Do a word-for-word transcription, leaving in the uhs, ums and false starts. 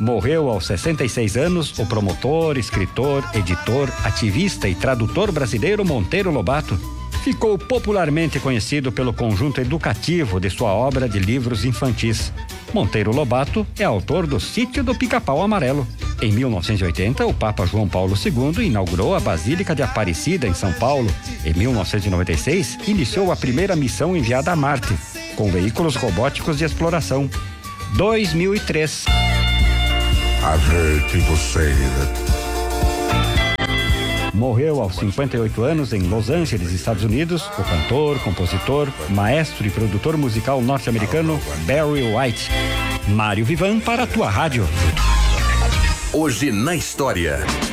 Morreu aos sessenta e seis anos o promotor, escritor, editor, ativista e tradutor brasileiro Monteiro Lobato. Ficou popularmente conhecido pelo conjunto educativo de sua obra de livros infantis. Monteiro Lobato é autor do Sítio do Pica-Pau Amarelo. Em mil novecentos e oitenta, o Papa João Paulo segundo inaugurou a Basílica de Aparecida, em São Paulo. Em mil novecentos e noventa e seis, iniciou a primeira missão enviada a Marte, com veículos robóticos de exploração. dois mil e três. I've heard people say that. Morreu aos cinquenta e oito anos em Los Angeles, Estados Unidos, o cantor, compositor, maestro e produtor musical norte-americano Barry White. Mário Vivan para a tua rádio. Hoje na história.